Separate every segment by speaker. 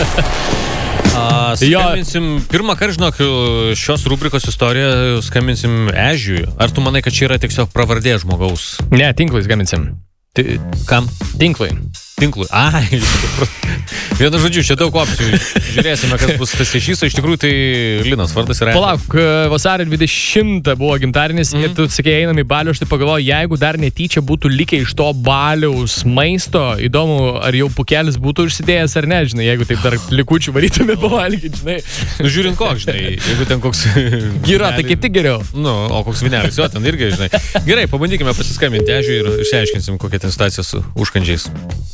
Speaker 1: Skambinsim, pirmą kartą, žinok, šios rubrikos istoriją skambinsim Ežiui. Ar tu manai, kad čia yra tiesiog pravardė žmogaus?
Speaker 2: Ne, tinklui skambinsim.
Speaker 1: Kam?
Speaker 2: Tinklui.
Speaker 1: Ai, vienu žodžiu, čia daug opcijų. Žiūrėsime, kas bus tas Ešys, o iš tikrųjų tai Linas vardas yra.
Speaker 2: Palauk, vasario 20 buvo gimtadienis ir tu sakei, einam į balių, aš tai pagalvoju, jeigu dar netyčia būtų likę iš to baliaus maisto, įdomu, ar jau pukelis būtų užsidėjęs ar ne, žinai, jeigu taip dar likučių varytume pavalgyti, žinai.
Speaker 1: Nu, žiūrint koks, žinai, jeigu ten koks...
Speaker 2: Gira, tai kaip tik geriau.
Speaker 1: Nu, o koks vinelis, jo, ten irgi, žinai. Gerai, pabandykime pasiskambinti Ežiui ir išsiaiškinsim, kokia ten situacija su užkandžiais.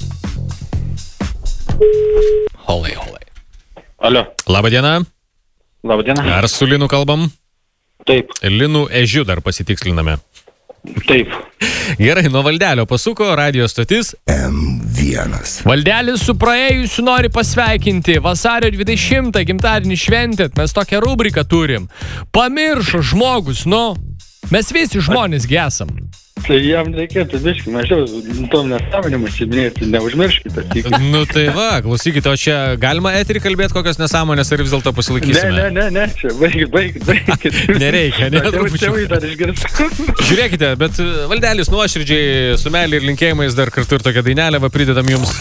Speaker 1: Holai.
Speaker 3: Alio.
Speaker 1: Labą dieną.
Speaker 3: Labą dieną.
Speaker 1: Ar su Linu kalbam?
Speaker 3: Taip.
Speaker 1: Linu Ežiu dar pasitiksliname.
Speaker 3: Taip.
Speaker 1: Gerai, nuo Valdelio pasuko radio stotis
Speaker 4: M1.
Speaker 2: Valdelis su praėjusiu nori pasveikinti. Vasario 20 gimtadienį šventėt. Mes tokią rubriką turim. Pamiršo žmogus, nu. Mes visi žmonės gesam.
Speaker 3: Tai jam reikėtų biškį, mažiau tom nesąmonėm užsiminėti, neužmirškite.
Speaker 1: Nu tai va, klausykite, o čia galima eterį kalbėti kokios nesąmonės ar vis dėlto pasilaikysime?
Speaker 3: Ne, čia, baigit.
Speaker 1: Nereikia, ne?
Speaker 3: Tėvai dar išgirs.
Speaker 1: Žiūrėkite, bet Valdelis nuoširdžiai su meilė ir linkėjimais dar kartu ir tokią dainelę va pridedam jums.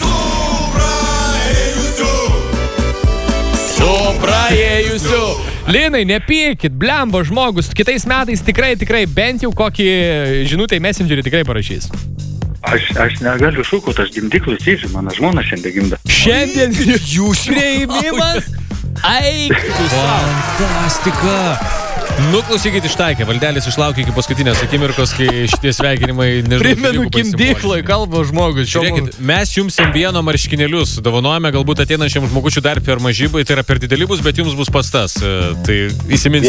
Speaker 1: Su praėjusiu! Linai, nepykit, blembo žmogus, kitais metais tikrai, bent jau kokį žinutę į Messengerį tikrai parašys.
Speaker 3: Aš negaliu šūkot, aš gimdyklų sėdžiu, mano žmona šiandien gimda.
Speaker 2: Šiandien jūs priėmimas? Eik, tu
Speaker 1: fantastika! Nu, klausykit ištaikė, Valdelis išlaukė iki paskutinės akimirkos, kai šitie sveikinimai nežinau.
Speaker 2: Primenu, gimdykloj kalba žmogus.
Speaker 1: Žiūrėkit, mes jums M1 marškinėlius dovanojame, galbūt ateinančiam žmogučių dar per mažybai, tai yra per dideli bus, bet jums bus pas tas. Tai įsiminsit.